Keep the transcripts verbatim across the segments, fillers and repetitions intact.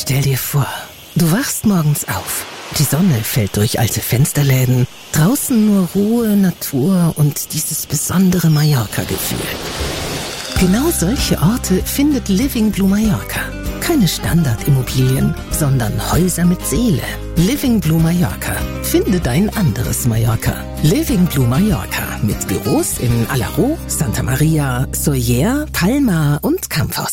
Stell dir vor, du wachst morgens auf. Die Sonne fällt durch alte Fensterläden. Draußen nur Ruhe, Natur und dieses besondere Mallorca-Gefühl. Genau solche Orte findet Living Blue Mallorca. Keine Standardimmobilien, sondern Häuser mit Seele. Living Blue Mallorca. Finde dein anderes Mallorca. Living Blue Mallorca mit Büros in Alaró, Santa Maria, Sóller, Palma und Campos.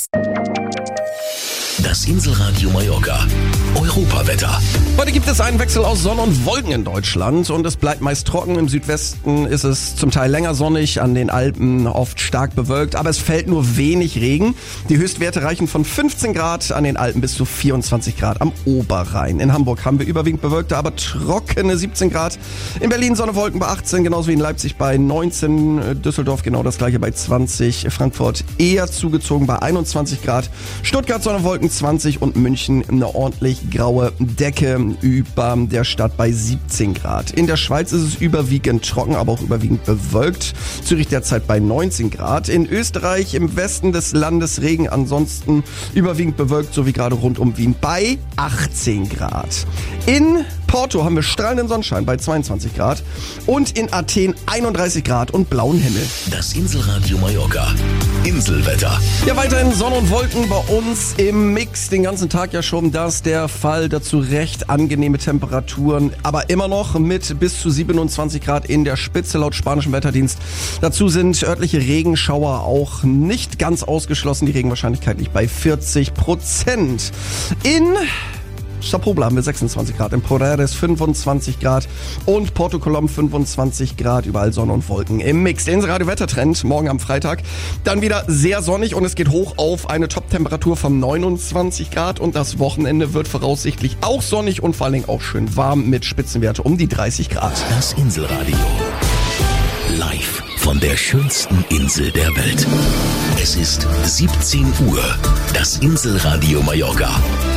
Das Inselradio Mallorca. Europawetter. Heute gibt es einen Wechsel aus Sonne und Wolken in Deutschland und es bleibt meist trocken. Im Südwesten ist es zum Teil länger sonnig, an den Alpen oft stark bewölkt, aber es fällt nur wenig Regen. Die Höchstwerte reichen von fünfzehn Grad an den Alpen bis zu vierundzwanzig Grad am Oberrhein. In Hamburg haben wir überwiegend bewölkte, aber trockene siebzehn Grad. In Berlin Sonne, Wolken bei achtzehn, genauso wie in Leipzig bei neunzehn. Düsseldorf genau das gleiche bei zwanzig. Frankfurt eher zugezogen bei einundzwanzig Grad. Stuttgart Sonne, Wolken zwanzig und München eine ordentlich graue Decke über der Stadt bei siebzehn Grad. In der Schweiz ist es überwiegend trocken, aber auch überwiegend bewölkt. Zürich derzeit bei neunzehn Grad. In Österreich im Westen des Landes Regen, ansonsten überwiegend bewölkt, so wie gerade rund um Wien bei achtzehn Grad. In Porto haben wir strahlenden Sonnenschein bei zweiundzwanzig Grad und in Athen einunddreißig Grad und blauen Himmel. Das Inselradio Mallorca. Inselwetter. Ja, weiterhin Sonne und Wolken bei uns im Mix. Den ganzen Tag ja schon das der Fall. Dazu recht angenehme Temperaturen, aber immer noch mit bis zu siebenundzwanzig Grad in der Spitze laut spanischem Wetterdienst. Dazu sind örtliche Regenschauer auch nicht ganz ausgeschlossen. Die Regenwahrscheinlichkeit liegt bei vierzig Prozent. In Sa Pobla haben wir sechsundzwanzig Grad, in Poreres fünfundzwanzig Grad und Porto Colom fünfundzwanzig Grad, überall Sonne und Wolken im Mix. Der Inselradio Wettertrend morgen am Freitag, dann wieder sehr sonnig und es geht hoch auf eine Top-Temperatur von neunundzwanzig Grad und das Wochenende wird voraussichtlich auch sonnig und vor allen Dingen auch schön warm mit Spitzenwerte um die dreißig Grad. Das Inselradio. Live von der schönsten Insel der Welt. Es ist siebzehn Uhr. Das Inselradio Mallorca.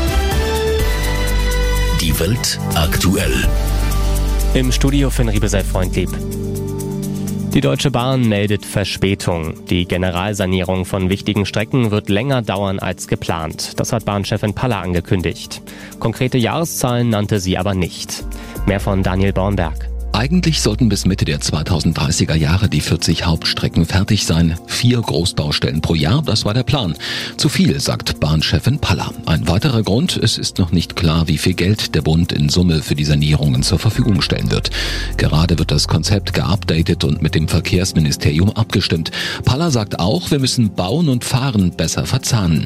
Die Welt aktuell. Im Studio Finn Riebe, sei freundlieb. Die Deutsche Bahn meldet Verspätung. Die Generalsanierung von wichtigen Strecken wird länger dauern als geplant. Das hat Bahnchefin Palla angekündigt. Konkrete Jahreszahlen nannte sie aber nicht. Mehr von Daniel Bornberg. Eigentlich sollten bis Mitte der zweitausenddreißiger Jahre die vierzig Hauptstrecken fertig sein. Vier Großbaustellen pro Jahr, das war der Plan. Zu viel, sagt Bahnchefin Palla. Ein weiterer Grund, es ist noch nicht klar, wie viel Geld der Bund in Summe für die Sanierungen zur Verfügung stellen wird. Gerade wird das Konzept geupdatet und mit dem Verkehrsministerium abgestimmt. Palla sagt auch, wir müssen Bauen und Fahren besser verzahnen.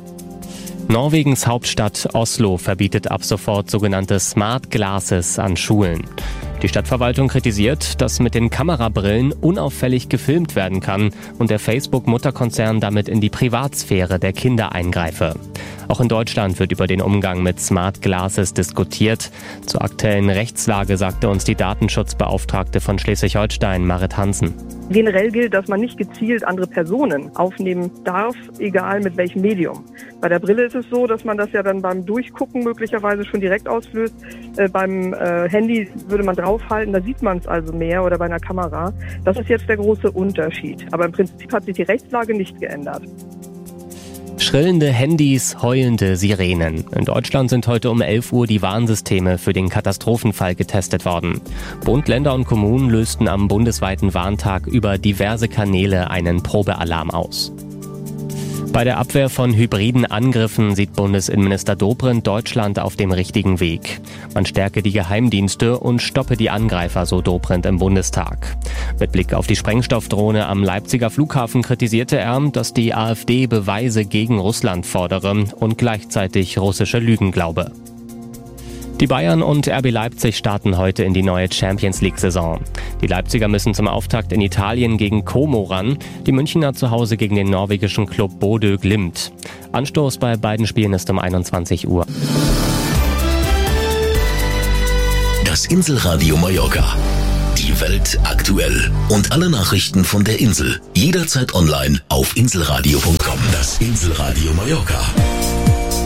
Norwegens Hauptstadt Oslo verbietet ab sofort sogenannte Smart Glasses an Schulen. Die Stadtverwaltung kritisiert, dass mit den Kamerabrillen unauffällig gefilmt werden kann und der Facebook-Mutterkonzern damit in die Privatsphäre der Kinder eingreife. Auch in Deutschland wird über den Umgang mit Smart Glasses diskutiert. Zur aktuellen Rechtslage sagte uns die Datenschutzbeauftragte von Schleswig-Holstein, Marit Hansen. Generell gilt, dass man nicht gezielt andere Personen aufnehmen darf, egal mit welchem Medium. Bei der Brille ist es so, dass man das ja dann beim Durchgucken möglicherweise schon direkt auslöst. Äh, beim äh, Handy würde man draufhalten, da sieht man es also mehr, oder bei einer Kamera. Das ist jetzt der große Unterschied. Aber im Prinzip hat sich die Rechtslage nicht geändert. Schrillende Handys, heulende Sirenen. In Deutschland sind heute um elf Uhr die Warnsysteme für den Katastrophenfall getestet worden. Bund, Länder und Kommunen lösten am bundesweiten Warntag über diverse Kanäle einen Probealarm aus. Bei der Abwehr von hybriden Angriffen sieht Bundesinnenminister Dobrindt Deutschland auf dem richtigen Weg. Man stärke die Geheimdienste und stoppe die Angreifer, so Dobrindt im Bundestag. Mit Blick auf die Sprengstoffdrohne am Leipziger Flughafen kritisierte er, dass die AfD Beweise gegen Russland fordere und gleichzeitig russische Lügen glaube. Die Bayern und R B Leipzig starten heute in die neue Champions-League-Saison. Die Leipziger müssen zum Auftakt in Italien gegen Como ran, die Münchner zu Hause gegen den norwegischen Club Bodø Glimt. Anstoß bei beiden Spielen ist um einundzwanzig Uhr. Das Inselradio Mallorca. Die Welt aktuell. Und alle Nachrichten von der Insel. Jederzeit online auf inselradio punkt com. Das Inselradio Mallorca.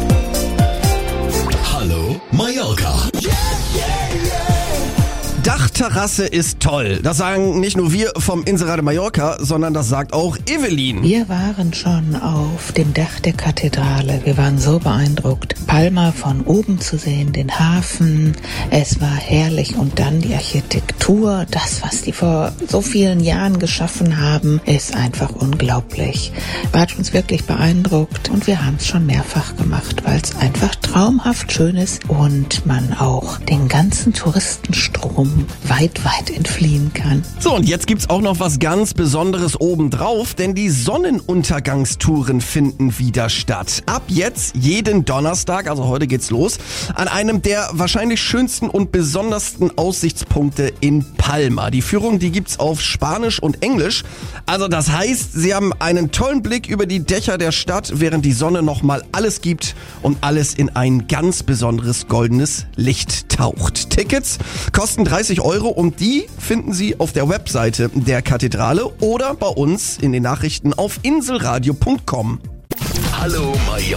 Hallo Mallorca. Dach Dachterrasse ist toll. Das sagen nicht nur wir vom Inselradio Mallorca, sondern das sagt auch Evelyn. Wir waren schon auf dem Dach der Kathedrale. Wir waren so beeindruckt. Palma von oben zu sehen, den Hafen. Es war herrlich. Und dann die Architektur. Das, was die vor so vielen Jahren geschaffen haben, ist einfach unglaublich. Hat uns wirklich beeindruckt. Und wir haben es schon mehrfach gemacht, weil es einfach traumhaft schön ist und man auch den ganzen Touristenstrom weit, weit entfliehen kann. So, und jetzt gibt's auch noch was ganz Besonderes obendrauf, denn die Sonnenuntergangstouren finden wieder statt. Ab jetzt jeden Donnerstag, also heute geht's los, an einem der wahrscheinlich schönsten und besondersten Aussichtspunkte in Palma. Die Führung, die gibt's auf Spanisch und Englisch. Also das heißt, Sie haben einen tollen Blick über die Dächer der Stadt, während die Sonne nochmal alles gibt und alles in ein ganz besonderes goldenes Licht taucht. Tickets kosten dreißig Euro und die finden Sie auf der Webseite der Kathedrale oder bei uns in den Nachrichten auf inselradio punkt com. Hallo Mallorca.